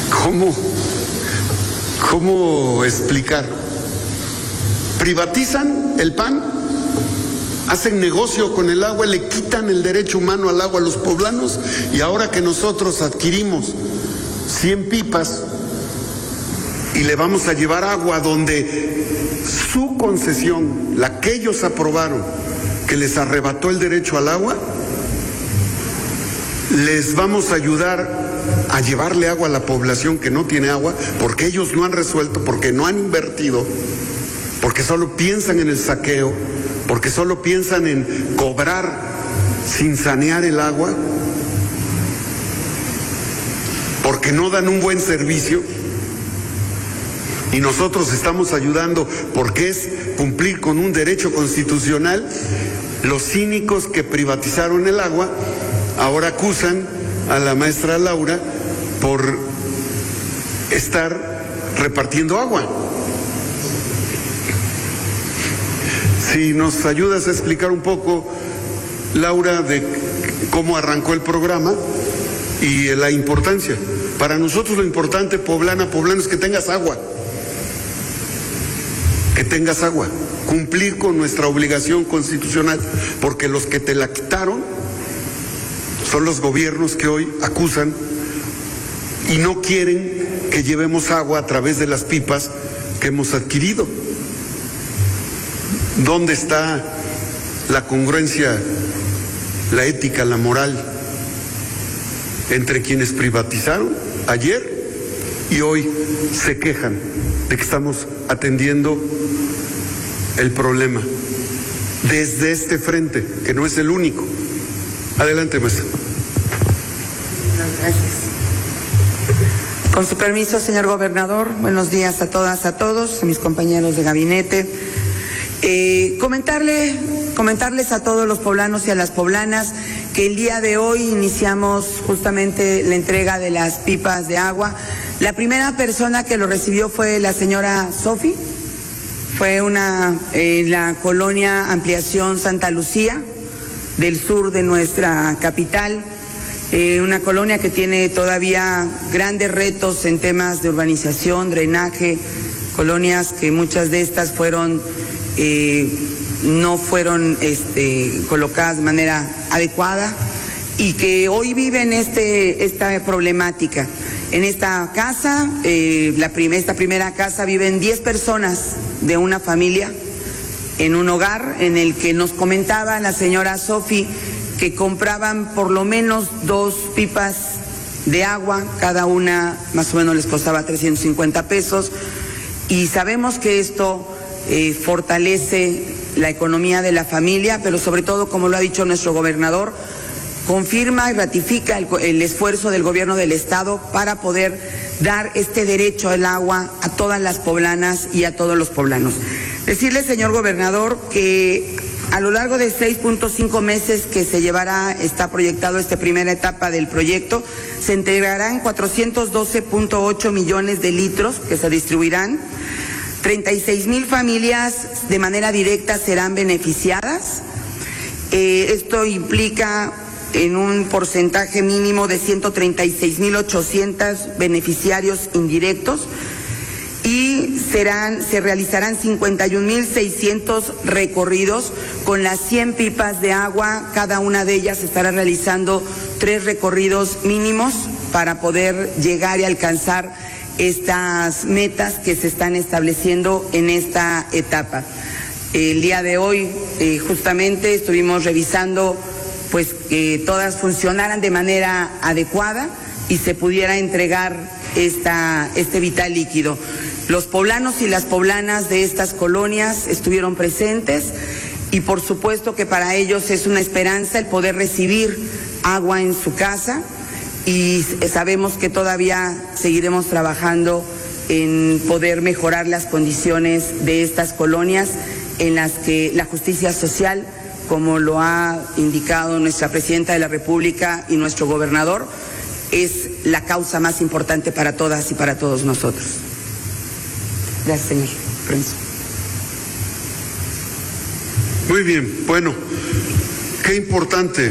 ¿Cómo explicar? Privatizan el PAN, hacen negocio con el agua, le quitan el derecho humano al agua a los poblanos, y ahora que nosotros adquirimos 100 pipas y le vamos a llevar agua donde su concesión, la que ellos aprobaron, que les arrebató el derecho al agua, les vamos a ayudar a llevarle agua a la población que no tiene agua, porque ellos no han resuelto, porque no han invertido, porque solo piensan en el saqueo, porque solo piensan en cobrar sin sanear el agua, porque no dan un buen servicio. Y nosotros estamos ayudando porque es cumplir con un derecho constitucional. Los cínicos que privatizaron el agua ahora acusan a la maestra Laura por estar repartiendo agua. Si nos ayudas a explicar un poco, Laura, de cómo arrancó el programa y la importancia. Para nosotros lo importante, poblano, es que tengas agua. Que tengas agua. Cumplir con nuestra obligación constitucional, porque los que te la quitaron son los gobiernos que hoy acusan y no quieren que llevemos agua a través de las pipas que hemos adquirido. ¿Dónde está la congruencia, la ética, la moral entre quienes privatizaron ayer y hoy se quejan de que estamos atendiendo el problema desde este frente, que no es el único? Adelante, maestra. Gracias. Con su permiso, señor gobernador, buenos días a todas, a todos, a mis compañeros de gabinete. Comentarles a todos los poblanos y a las poblanas que el día de hoy iniciamos justamente la entrega de las pipas de agua. La primera persona que lo recibió fue la señora Sofi, fue la colonia Ampliación Santa Lucía, del sur de nuestra capital, una colonia que tiene todavía grandes retos en temas de urbanización, drenaje, colonias que muchas de estas no fueron colocadas de manera adecuada y que hoy viven esta problemática. En esta casa, esta primera casa, viven 10 personas de una familia en un hogar en el que nos comentaba la señora Sofi que compraban por lo menos 2 pipas de agua, cada una más o menos les costaba 350 pesos, y sabemos que esto fortalece la economía de la familia, pero sobre todo, como lo ha dicho nuestro gobernador, confirma y ratifica el esfuerzo del gobierno del estado para poder dar este derecho al agua a todas las poblanas y a todos los poblanos. Decirle, señor gobernador, que a lo largo de 6.5 meses que se llevará, está proyectado esta primera etapa del proyecto, se entregarán 412.8 millones de litros que se distribuirán. 36,000 familias de manera directa serán beneficiadas. Esto implica en un porcentaje mínimo de 136,800 beneficiarios indirectos, y se realizarán 51,600 recorridos con las 100 pipas de agua. Cada una de ellas estará realizando 3 recorridos mínimos para poder llegar y alcanzar estas metas que se están estableciendo en esta etapa. El día de hoy justamente estuvimos revisando pues que todas funcionaran de manera adecuada y se pudiera entregar este vital líquido. Los poblanos y las poblanas de estas colonias estuvieron presentes y por supuesto que para ellos es una esperanza el poder recibir agua en su casa, y sabemos que todavía seguiremos trabajando en poder mejorar las condiciones de estas colonias en las que la justicia social, como lo ha indicado nuestra presidenta de la República y nuestro gobernador, es la causa más importante para todas y para todos nosotros. Gracias, señor. Permiso. Muy bien, bueno, qué importante